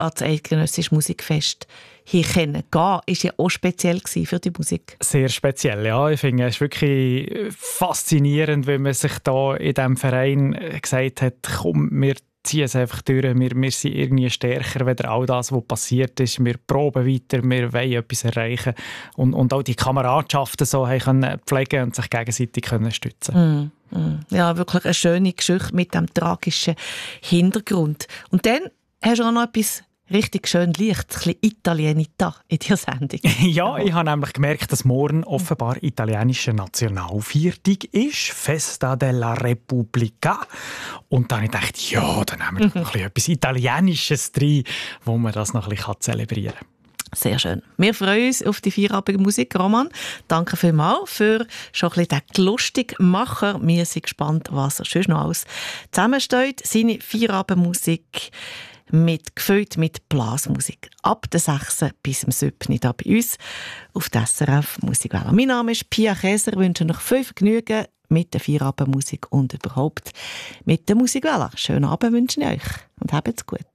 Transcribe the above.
an das Eidgenössische Musikfest hier gehen war ja auch speziell für die Musik. Sehr speziell, ja. Ich finde es wirklich faszinierend, wenn man sich da in diesem Verein gesagt hat, komm, wir ziehen es einfach durch, wir sind irgendwie stärker als all das, was passiert ist. Wir proben weiter, wir wollen etwas erreichen. Und auch die Kameradschaften so können pflegen und sich gegenseitig können stützen. Ja, wirklich eine schöne Geschichte mit dem tragischen Hintergrund. Und dann hast du auch noch etwas richtig schön leicht, ein bisschen Italienita in dieser Sendung. Ja, ich habe nämlich gemerkt, dass morgen offenbar italienische Nationalviertag ist. Festa della Repubblica. Und dann habe ich gedacht, ja, dann haben wir noch ein bisschen etwas Italienisches drin, wo man das noch ein bisschen zelebrieren kann. Sehr schön. Wir freuen uns auf die Feierabendmusik. Roman, danke vielmals für schon ein bisschen den lustigen Macher. Wir sind gespannt, was er sonst noch alles zusammensteht. Seine Feierabendmusik gefüllt mit Blasmusik. Ab der 6. bis zum 7. da bei uns auf der SRF Musikwelle. Mein Name ist Pia Käser. Ich wünsche euch viel Vergnügen mit der Feierabendmusik und überhaupt mit der Musikwelle. Schönen Abend wünsche ich euch und habt's gut.